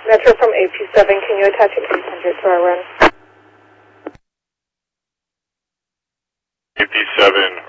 Metro from AP7, can you attach an 800 to our run? AP7,